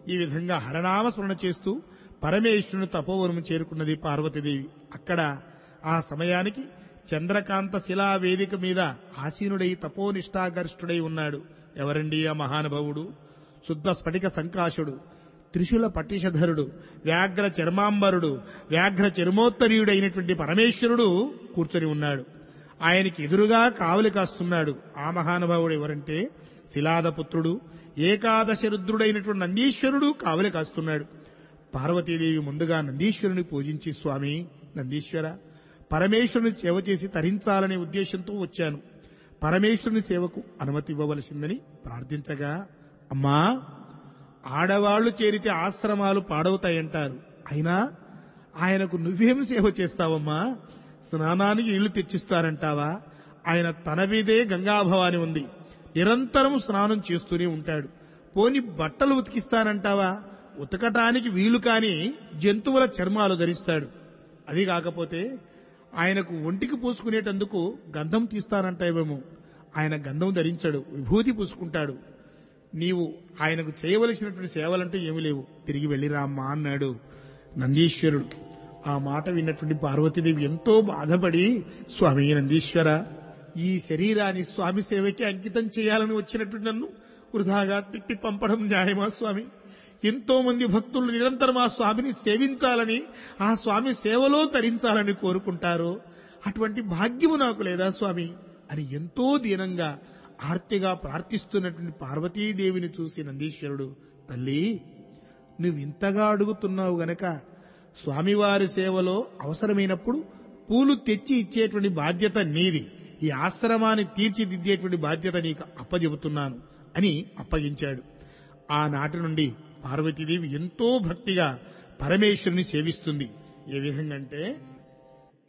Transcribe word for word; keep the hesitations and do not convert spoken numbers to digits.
ఈ విధంగా హరనామ స్మరణ చేస్తూ పరమేశ్వరుని తపోవనము చేరుకున్నది పార్వతీదేవి. అక్కడ ఆ సమయానికి చంద్రకాంత శిలా వేదిక మీద ఆసీనుడై తపోనిష్టాగరిష్ఠుడై ఉన్నాడు. ఎవరండి ఆ మహానుభావుడు? శుద్ధ స్ఫటిక సంకాశుడు, త్రిశూల పట్టిషధరుడు, వ్యాఘ్ర చర్మాంబరుడు, వ్యాఘ్ర చర్మోత్తరీయుడైనటువంటి పరమేశ్వరుడు కూర్చొని ఉన్నాడు. ఆయనకి ఎదురుగా కావలి కాస్తున్నాడు. ఆ మహానుభావుడు ఎవరంటే శిలాదపుత్రుడు, ఏకాదశ రుద్రుడైనటువంటి నందీశ్వరుడు కావలి కాస్తున్నాడు. పార్వతీదేవి ముందుగా నందీశ్వరుని పూజించి, స్వామి నందీశ్వర, పరమేశ్వరుని సేవ చేసి తరించాలనే ఉద్దేశంతో వచ్చాను. పరమేశ్వరుని సేవకు అనుమతి ఇవ్వవలసిందని ప్రార్థించగా, అమ్మా, ఆడవాళ్లు చేరితే ఆశ్రమాలు పాడవుతాయంటారు. అయినా ఆయనకు నువ్వేం సేవ చేస్తావమ్మా? స్నానానికి ఇళ్లు తెచ్చిస్తారంటావా? ఆయన తన మీదే గంగాభవాని ఉంది, నిరంతరం స్నానం చేస్తూనే ఉంటాడు. పోని బట్టలు ఉతికిస్తానంటావా? ఉతకటానికి వీలు కాని జంతువుల చర్మాలు ధరిస్తాడు. అది కాకపోతే ఆయనకు ఒంటికి పూసుకునేటందుకు గంధం తీస్తానంటావేమో. ఆయన గంధం ధరించాడు, విభూతి పూసుకుంటాడు. నీవు ఆయనకు చేయవలసినటువంటి సేవలంటూ ఏమీ లేవు, తిరిగి వెళ్ళిరామ్మా అన్నాడు నందీశ్వరుడు. ఆ మాట విన్నటువంటి పార్వతీదేవి ఎంతో బాధపడి, స్వామి నందీశ్వర, ఈ శరీరాన్ని స్వామి సేవకి అంకితం చేయాలని వచ్చినటువంటి నన్ను వృధాగా తిప్పి పంపడం న్యాయమా స్వామి? ఎంతో మంది భక్తులు నిరంతరం ఆ స్వామిని సేవించాలని, ఆ స్వామి సేవలో తరించాలని కోరుకుంటారు. అటువంటి భాగ్యము నాకు లేదా స్వామి అని ఎంతో దీనంగా ఆర్తిగా ప్రార్థిస్తున్నటువంటి పార్వతీదేవిని చూసి నందీశ్వరుడు, తల్లి, నువ్వు ఇంతగా అడుగుతున్నావు గనక స్వామివారి సేవలో అవసరమైనప్పుడు పూలు తెచ్చి ఇచ్చేటువంటి బాధ్యత నీది, ఈ ఆశ్రమాన్ని తీర్చిదిద్దేటువంటి బాధ్యత నీకు అప్పజెబుతున్నాను అని అప్పగించాడు. ఆనాటి నుండి పార్వతీదేవి ఎంతో భక్తిగా పరమేశ్వరుని సేవిస్తుంది. ఏ విధంగా అంటే